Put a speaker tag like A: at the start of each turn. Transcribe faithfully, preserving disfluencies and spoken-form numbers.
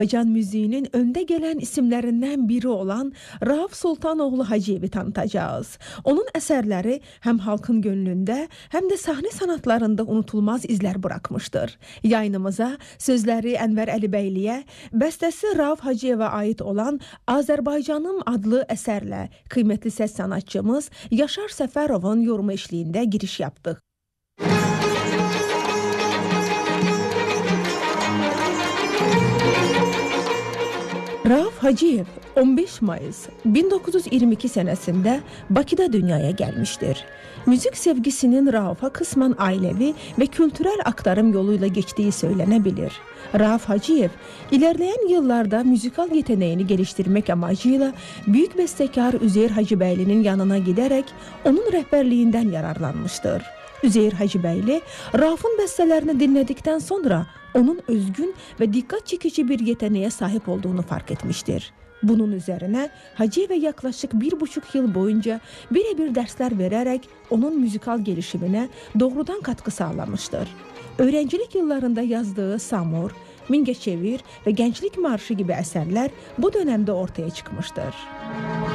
A: Azərbaycan müziğinin önde gelen isimlerinden biri olan Rauf Sultanoğlu Hacıyev'i tanıtacağız. Onun eserleri hem halkın gönlünde hem de sahne sanatlarında unutulmaz izler bırakmıştır. Yayınımıza sözleri Enver Əlibəyliyə, bəstəsi Rauf Hacıyev'e ait olan Azərbaycanım adlı eserle kıymetli ses sanatçımız Yaşar Səfərovun yorumu eşliğinde giriş yaptık. Rauf Hacıyev on beş Mayıs bin dokuz yüz iyirmi iki senesinde Bakı'da dünyaya gelmiştir. Müzik sevgisinin Rauf'a kısmen ailevi ve kültürel aktarım yoluyla geçtiği söylenebilir. Rauf Hacıyev, ilerleyen yıllarda müzikal yeteneğini geliştirmek amacıyla büyük bestekar Üzeyir Hacıbəyli'nin yanına giderek onun rehberliğinden yararlanmıştır. Üzeyir Hacıbəyli, Rauf'un bestelerini dinledikten sonra onun özgün ve dikkat çekici bir yeteneğe sahip olduğunu fark etmiştir. Bunun üzerine Hacıyev'e yaklaşık bir buçuk yıl boyunca birebir dersler vererek onun müzikal gelişimine doğrudan katkı sağlamıştır. Öğrencilik yıllarında yazdığı Samur, Mingeçevir ve Gençlik Marşı gibi eserler bu dönemde ortaya çıkmıştır.